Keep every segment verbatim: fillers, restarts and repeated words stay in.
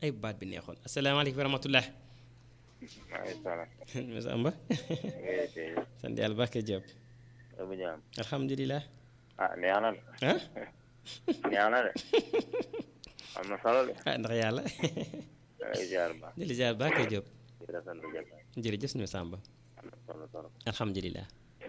ay baat bi neexoon asalaamaaleykum wa rahmatullah maaleykum salaam. Moussa Amba. sant yàlla baax kay Diop. alhamdulilah. ah neex na de. ah. neex na de. am na solo de. ah ndax yàlla. ay ziar baax. di la ziar baax kay Diop. jërëjëf jërëjëf ñu Samba. am na solo solo. alhamdulilah.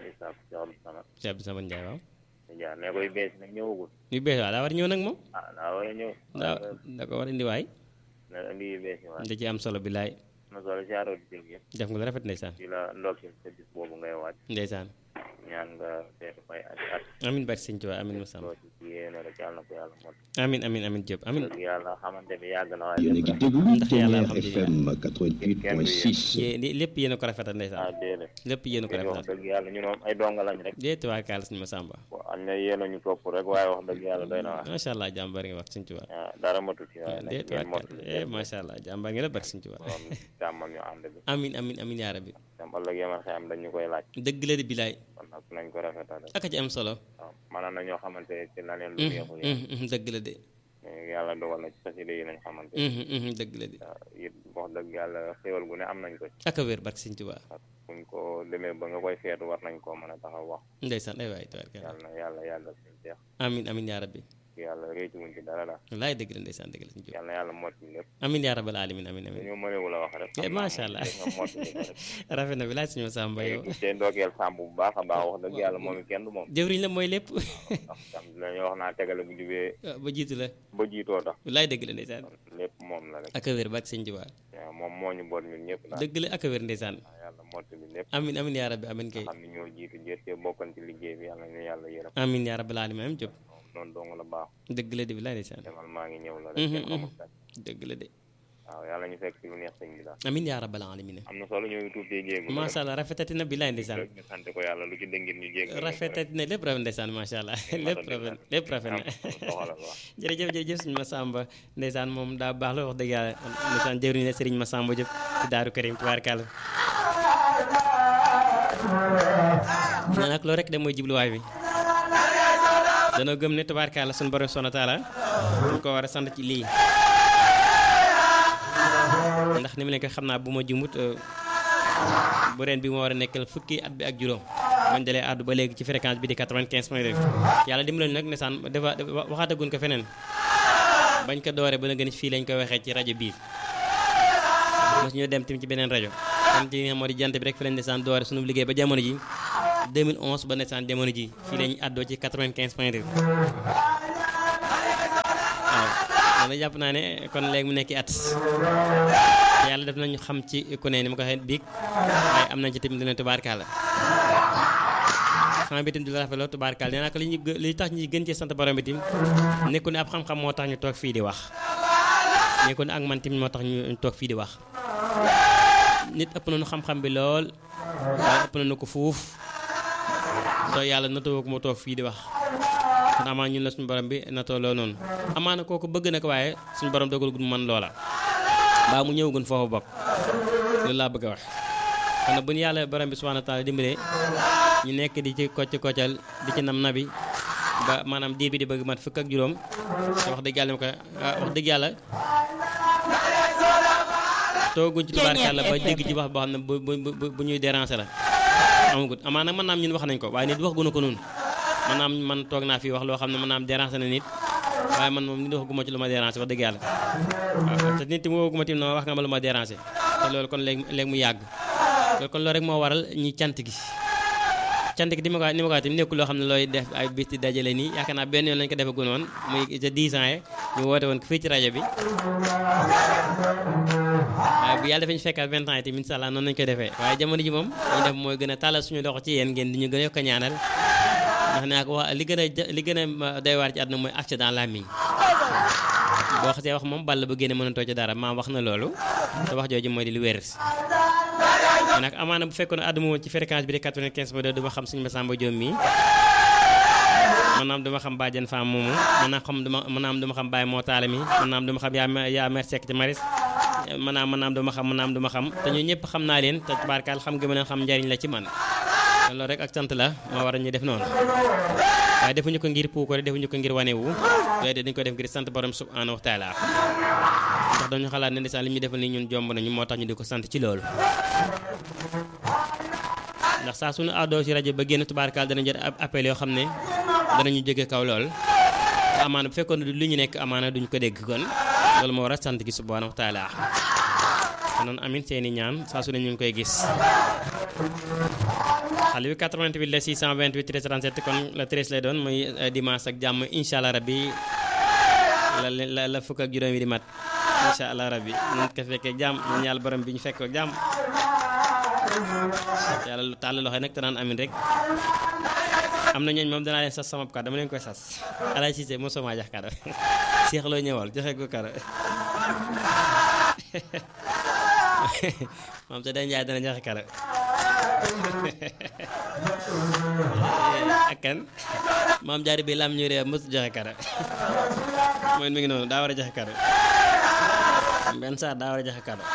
Cheikh Abdou Samad Ndiaye waaw. jaar ne koy bees nag ñëwagul. yu bees waaw daa war a ñëw nag moom. ah daa war a ñëw. daa da ko war a indi waay. na indi yu bees yi waay. da ci am solo bilaay. am na solo ziaroo di jël yëpp. def nga lu rafet ndeysaan. di la ndokkeel sa bis boobu ngay waaj. ndeysaan. ñaan nga seetu fay at at. amin barke sëñ Tuubaa amin Moussa Amba. loo ci yéene rek yàlla na ko yàlla mot. amin amin amin Diop amin. dëgg yàlla xamante bi yàgg na waaye. yéen a ngi déglu ndax yàlla Ténère F M quatre-vingt-huit point six. yé lépp yéen a ko rafetal ah ndeysaan. déedéet. lépp yéen a ko wax rafetal. dëgg yàlla ñun moom ay donga lañ rek. déet waa kaal sëñ Moussa Amba. bon am na yéen a ñu topp rek waaye wax dëgg yàlla doy na waar. macha allah jàmbaar nga wax sëñ Tuubaa. waaw dara matut ci waaye nag déet ngeen waa mot. kaal eh macha allah jàmbaar nga la barke sëñ Tuubaa. borom jàmmal ñu ànd bi. amin amin amin yaa rabbi. tam ëllëg yemal xeyam dañu koy laaj. dëgg la di bilaay. kon nag nañ ko rafetal rek. aka ci am solo. waaw maanaam na ñoo xamante ci laneen lu neexul yi. dëgg la de. yàlla dogal na ci xasida yi nañ xamante. dëgg la de. waaw it wax dëgg yàlla xéwal gu ne am nañ ko ci. aka wér barke sëñ Tuubaa. buñ ko demee ba nga koy feetu war nañ koo mën a taxaw wax. ndeysaan ay waay tabaraka yàlla na yàlla yàggal suñu seex. amin amin yaa rabbi. yàlla réccu wuñ ci dara la. wallaay dëgg la ndeysaan dëgg la sëñ Tuubaa. yàlla na yàlla mot ci lépp. amin yaa rabbal alamin amin amin. dañoo mënewul a wax rek. eh macha allah nga mot ci rek. rafet na bi laaj suñu Samba yow. te ndoogeel sàmb bu baax a baax wax dëgg yàlla moom it kenn du moom. jëwriñ la mooy lépp. ndax tam dañoo wax naa tegale bu jubee ba jiitu la. ba jiitoo tax. wallaay dëgg la ndeysaan. lépp moom la rek. aka wér barke sëñ Tuubaa. waaw moom moo ñu boot ñun ñëpp daal. dëgg la aka wér ndeysaan. waaw yàlla mot bi lépp. amin amin yaa rabbi amin kay. xam ne ñoo jiitu jët te bokkan ci liggéey bi yàlla na yàlla yërëm. amin yaa rabbal alamin am Diop. noonu dong la baax. dëgg la di bilaay ndeysaan. demal maa ngi ñëw la rek. kenn xamul sax. dëgg la de. waaw yàlla ñu fekk ci lu neex sëñ bi daal. amin yaa rabbal alamin. am na solo ñoo ngi tuub te jéegu. macha allah rafetati na bilaay ndeysaan. ñu sant ko yàlla lu ci dëngin ñu jéegu. rafetati na lépp rafet ndeysaan macha allah lépp rafet lépp rafet na. jërëjëf jërëjëf suñu Massamba ndeysaan moom daa baax la wax dëgg yàlla ndeysaan jëwriñ la Serigne Massamba Diop ci Daaru Karim tubaarkàlla. nee nag loolu rek de mooy jubluwaay bi. danoo gëm ne tubaarkàlla suñu borom subhaanahu wa taala ñu ko war a sant ci lii. ndax ni mu ne ko xam naa bu ma jumut bu ren bi moo war a nekkal fukki at bi ak juróom bañ dalee àddu ba léegi ci fréquence bi di quatre-vingt-quinze point deux yàlla dimbali nag ne saan dafa waxaatagun ko feneen bañ ko dooree ba la gën fii lañ koy waxee ci rajo bii mos ñoo dem tim ci beneen rajo kon ci nga moo di jant bi rek fi lañ desaan doore suñu liggéey ba jamono ji deux mille onze ba nesaan jamono ji fii lañ àddoo ci quatre-vingt-quinze point deux waaw loolu jàpp naa ne kon léegi mu nekki at yàlla def nañu xam ci ku ne ni ma ko waxee biig waaye am nañ ci tamit dina tubaarkaala xam bi tamit di la rafetloo tubaarkaala nee naa ko li ñu li tax ñi gën ci sant borom bi tim nekku ne ab xam-xam moo tax ñu toog fii di wax nekku ne ak man tim moo tax ñu toog fii di wax nit ëpp nañu xam-xam bi lool waaye ëpp nañu ko fuuf soo yàlla natoo ko moo toog fii di wax kon amaa ñun la suñu borom bi natoo loo noonu amaana kooku bëgg na ko waaye suñu borom dogal gu man loola baa mu ñëw gun foofu bokk loolu laa bëgg a wax kon bu ñu yàlla borom bi subhanahu wa taala dimbalee ñu nekk di ci kocc koccal di ci nam nabi ba maanaam diir bi di bëgg mat fukk ak juróom te wax dëgg yàlla ma ko wax dëgg yàlla tooguñ ci tubaarkàlla ba dégg ci wax boo xam ne bu bu bu ñuy déranger la amagut amaana mën naa am ñun wax nañ ko waaye nit wax guna ko noonu man naam man toog naa fii wax loo xam ne mën naa am déranger na nit waaye man moom nit waxuguma ci lu ma déranger wax dëgg yàlla waaw te nit mu waxuguma tim na ma wax nga ma lu ma déranger te loolu kon léegi léegi mu yàgg loolu kon loolu rek moo waral ñi cant gi cant gi di ma ko ni ma ko tamit nekkul loo xam ne looy def ay bis di dajale nii yaakaar naa benn yoon lañ ko defee gunoon muy ca dix ans yi ñu woote woon fii ci rajo bi waaye bu yàlla defee ñu fekkaat vingt ans yi tamit incha allah noonu lañ koy defee waaye jamono ji moom ñu def mooy gën a tàllal suñu loxo ci yéen ngeen di ñu gën a yokk a ñaanal ndax naa ko wax li gën a li gën a doy waar ci àdduna mooy accident làmmiñ boo xasee wax moom ball ba génne mënatoo ci dara maam wax na loolu te wax jooju mooy di lu wér nag amaana bu fekkoon àdduma woon ci fréquence bi de quatre-vingt-quinze point deux duma xam suñu Massamba Diop mi maanaam duma xam bàjjen femme moomu maanaam xam duma maanaam duma xam Baye moo taala mi maanaam duma xam yaa yaa mer sekk ci maris maanaam maanaam duma xam maanaam duma xam te ñu ñëpp xam naa leen te tubaarkaal xam gi ma leen xam njariñ la ci man loolu rek ak sant la moo war a ñu def noonu waaye defuñu ko ngir puukare defuñu ko ngir wanewu waaye dañ ko def ngir sant borom subhanahu wa taala ndax dañu xalaat ne ndeysaan li ñu defal ni ñun jomb nañu moo tax ñu di ko sant ci loolu ndax saa suñu àddoo ci rajo ba génn tubaarkaal dana jot ab appel yoo xam ne danañu jóge kaw lool amaana bu fekkoon lu ñu nekk amaana duñ ko dégg kon loolu moo war a sant gi subhanahu wa taala konoon amin seeni ñaan saa su ne ñu ngi koy gis xale bi quatre-vingt-huit la six cent vingt-huit treize trente-sept kon la treize lay doon muy dimanche ak jàmm incha allah rabbi la la la fukk ak juróomi di mat incha allah rabbi ñu ko fekkee jàmm ñu ñaal borom bi ñu fekk ak jàmm yàlla lu tàll loxo nag te naan amin rek am na ñooñ moom danaa leen sas sama kàddu dama leen koy sas Alay Cissé mosoo maa jox kàddu Cheikh loo ñëwal joxe ko kàddu moom te day njaay dana joxe kàddu ak kan moom jaari bi lam ñu réew mosu joxe kàddu mooy mi ngi noonu daa war a joxe kàddu benn saa daa war a joxe kàddu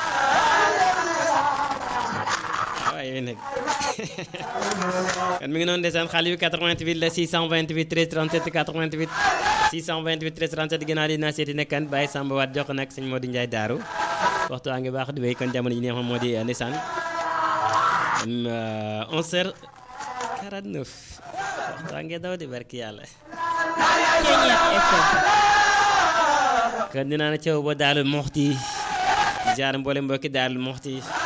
waaye nag kon mi ngi noonu ndeysaan xale bi quatre-vingt-huit la six cent vingt-huit treize trente-sept quatre-vingt-huit six cent vingt-huit treize trente-sept ginnaaw dinaa seeti nekkan Baye Samba Waat jox nag sëñ Modou Ndiaye Daaru waxtu waa ngi baax di wéy kon jamono ji neex ma moo di ndeysaan onze heures quarante-neuf waxtu waa ngi daw di barki yàlla kon dinaa na caw ba Daaru Muxti jaar mboole mbokki Daaru Muxti